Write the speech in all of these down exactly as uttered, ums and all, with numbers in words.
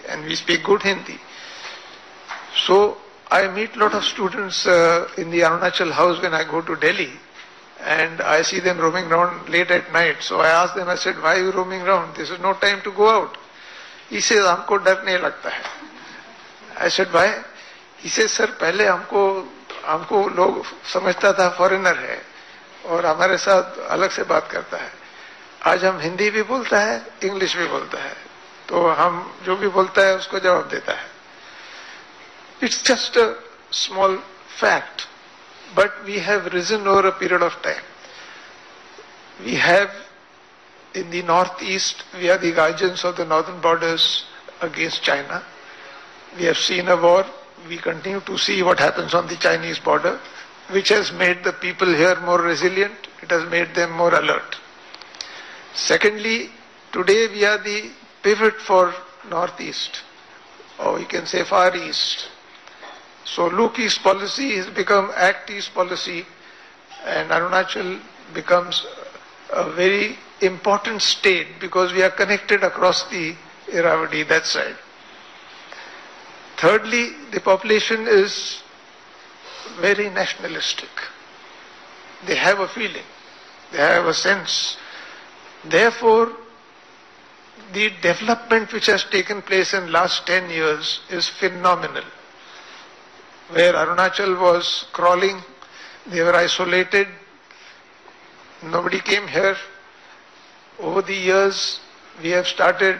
and we speak good Hindi. So I meet a lot of students uh, in the Arunachal house when I go to Delhi, and I see them roaming around late at night. So I asked them, I said, why are you roaming around? This is no time to go out. He says, हमको डर नहीं लगता है. I said, why? He says, sir, पहले हमको हमको लोग समझता था फॉरेनर है और हमारे साथ अलग से बात करता है. आज हम हिंदी भी बोलता है, इंग्लिश भी बोलता है, तो हम जो भी बोलता है उसको जवाब देता है. It's just a small fact, but we have risen over a period of time. We have, in the northeast, we are the guardians of the northern borders against China. We have seen a war. We continue to see what happens on the Chinese border, which has made the people here more resilient. It has made them more alert. Secondly, today we are the pivot for northeast, or you can say far east. So look east policy has become act east policy, and Arunachal becomes a very important state because we are connected across the Irrawaddy, that side. Thirdly, the population is very nationalistic. They have a feeling, they have a sense. Therefore, the development which has taken place in last ten years is phenomenal. Where Arunachal was crawling, they were isolated, nobody came here. Over the years, we have started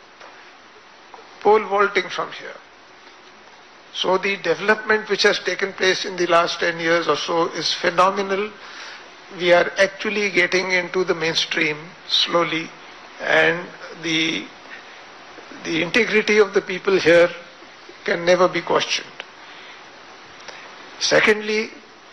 pole vaulting from here. So the development which has taken place in the last ten years or so is phenomenal. We are actually getting into the mainstream slowly, and the, the integrity of the people here can never be questioned. Secondly,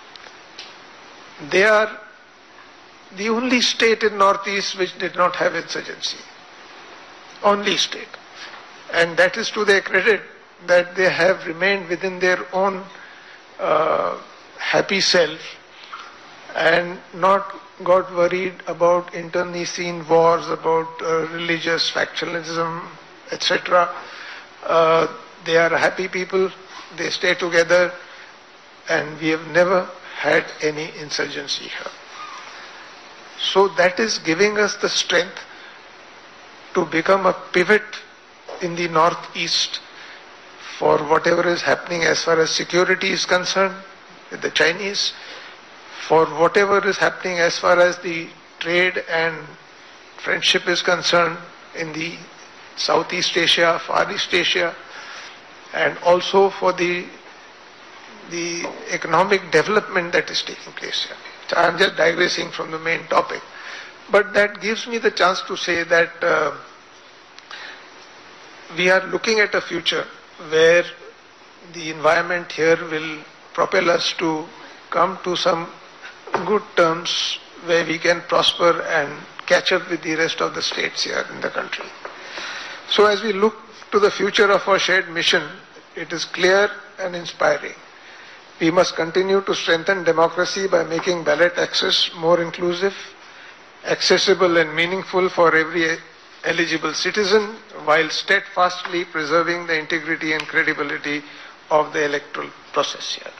they are the only state in Northeast which did not have insurgency. Only state. And that is to their credit that they have remained within their own uh, happy self and not got worried about internecine wars, about uh, religious factionalism, et cetera. Uh, they are happy people, they stay together, and we have never had any insurgency here. So that is giving us the strength to become a pivot in the northeast for whatever is happening as far as security is concerned with the Chinese, for whatever is happening as far as the trade and friendship is concerned in the Southeast Asia, Far East Asia, and also for the the economic development that is taking place here. So I am just digressing from the main topic. But that gives me the chance to say that uh, we are looking at a future where the environment here will propel us to come to some good terms where we can prosper and catch up with the rest of the states here in the country. So as we look to the future of our shared mission, it is clear and inspiring. We must continue to strengthen democracy by making ballot access more inclusive, accessible and meaningful for every eligible citizen, while steadfastly preserving the integrity and credibility of the electoral process here.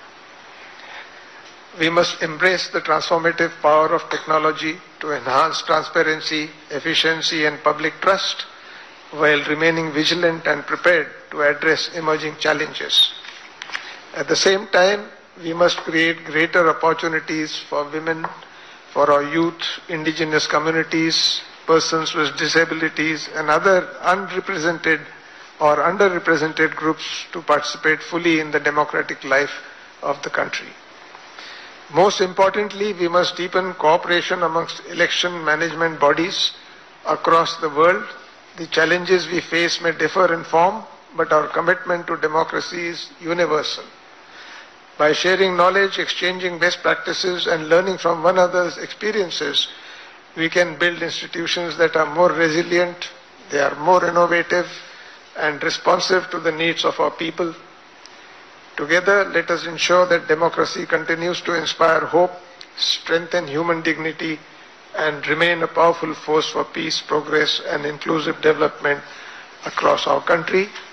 We must embrace the transformative power of technology to enhance transparency, efficiency and public trust, while remaining vigilant and prepared to address emerging challenges. At the same time, we must create greater opportunities for women, for our youth, indigenous communities, persons with disabilities and other unrepresented or underrepresented groups to participate fully in the democratic life of the country. Most importantly, we must deepen cooperation amongst election management bodies across the world. The challenges we face may differ in form, but our commitment to democracy is universal. By sharing knowledge, exchanging best practices, and learning from one another's experiences, we can build institutions that are more resilient, they are more innovative, and responsive to the needs of our people. Together, let us ensure that democracy continues to inspire hope, strengthen human dignity, and remain a powerful force for peace, progress, and inclusive development across our country.